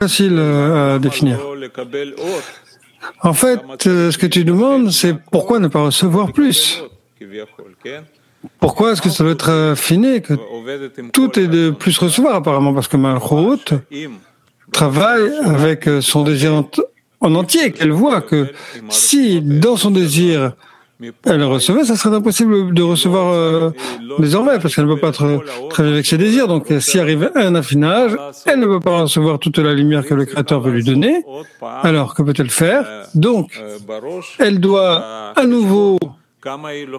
facile à définir. En fait, ce que tu demandes, c'est pourquoi ne pas recevoir plus? Pourquoi est-ce que ça doit être affiné, que tout est de plus recevoir apparemment? Parce que Malchut travaille avec son désir en entier, qu'elle voit que si dans son désir elle recevait, ça serait impossible de recevoir désormais, parce qu'elle ne peut pas travailler avec ses désirs. Donc, s'il arrive un affinage, elle ne peut pas recevoir toute la lumière que le Créateur veut lui donner. Alors, que peut-elle faire? Donc, elle doit à nouveau faire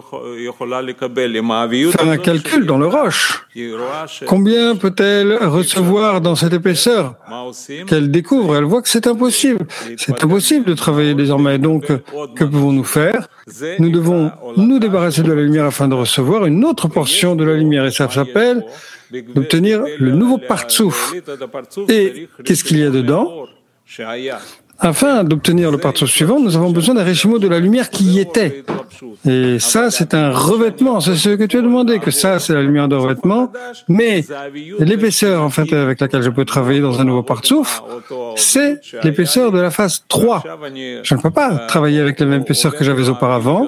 un calcul dans le roche. Combien peut-elle recevoir dans cette épaisseur qu'elle découvre? Elle voit que c'est impossible. C'est impossible de travailler désormais. Donc, que pouvons-nous faire? Nous devons nous débarrasser de la lumière afin de recevoir une autre portion de la lumière. Et ça s'appelle d'obtenir le nouveau partsouf. Et qu'est-ce qu'il y a dedans? Afin d'obtenir le partsouf suivant, nous avons besoin d'un réchimo de la lumière qui y était. Et ça, c'est un revêtement. C'est ce que tu as demandé, que ça, c'est la lumière de revêtement. Mais l'épaisseur, en fait, avec laquelle je peux travailler dans un nouveau partsouf, c'est l'épaisseur de la phase 3. Je ne peux pas travailler avec la même épaisseur que j'avais auparavant.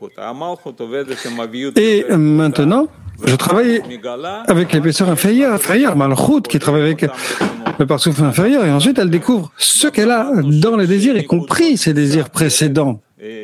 Et maintenant, je travaille avec l'épaisseur inférieure, Malchut, qui travaille avec le partsouf inférieur, et ensuite elle découvre ce qu'elle a dans les désirs, y compris ses désirs précédents.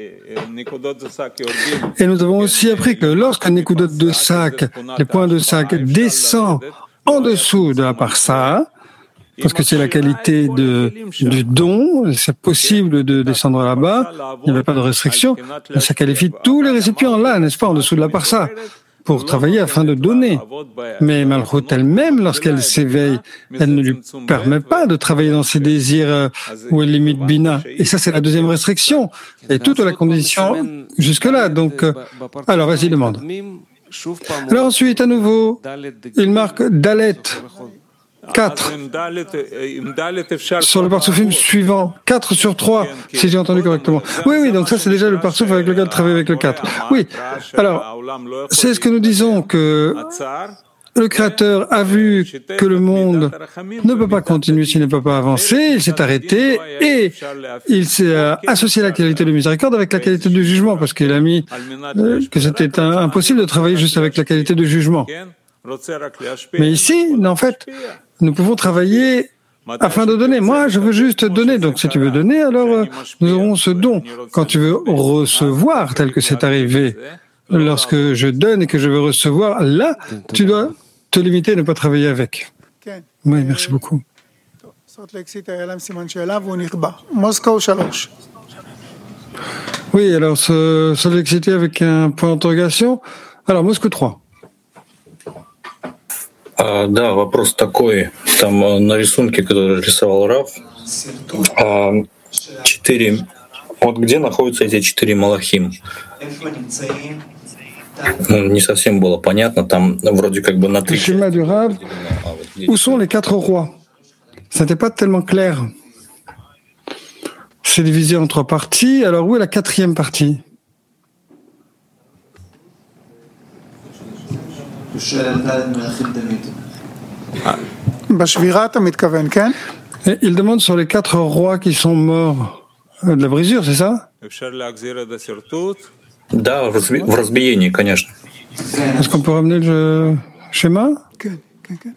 Et nous avons aussi appris que lorsqu'un Nekudot de sac, les points de sac, descend en dessous de la parsa, parce que c'est la qualité du don, c'est possible de descendre là-bas, il n'y avait pas de restriction, mais ça qualifie tous les récipients là, n'est-ce pas, en dessous de la parsa, pour travailler afin de donner. Mais Malchut elle-même, lorsqu'elle s'éveille, elle ne lui permet pas de travailler dans ses désirs où elle limite Bina. Et ça, c'est la deuxième restriction. Et toute la condition jusque-là. Donc, alors, vas-y, demande. Alors ensuite, à nouveau, il marque Dalet. 4. Sur le partsoufim suivant, 4 sur 3, si j'ai entendu correctement. Oui, donc ça c'est déjà le partsouf avec lequel travailler avec le 4. Oui, alors, c'est ce que nous disons, que le Créateur a vu que le monde ne peut pas continuer s'il ne peut pas avancer, il s'est arrêté et il s'est associé la qualité de miséricorde avec la qualité du jugement, parce qu'il a mis que c'était impossible de travailler juste avec la qualité de jugement. Mais ici, en fait, nous pouvons travailler afin de donner. Moi, je veux juste donner. Donc, si tu veux donner, alors nous aurons ce don. Quand tu veux recevoir, tel que c'est arrivé, lorsque je donne et que je veux recevoir, là, tu dois te limiter et ne pas travailler avec. Oui, merci beaucoup. Oui, alors, ça l'excité avec un point d'interrogation. Alors, Moscou 3. Да, вопрос такой. Там на рисунке, который рисовал Рав, 4. Вот где находятся эти 4 малахим? Не совсем было понятно. Там вроде как бы на 3. Le schéma du Rav, où sont les 4 rois? Ça n'était pas tellement clair. C'est divisé en 3 parties. Alors où est la 4e partie? Il demande sur les 4 rois qui sont morts de la brisure, c'est ça? Да, в разбиении, конечно. Est-ce qu'on peut ramener le schéma?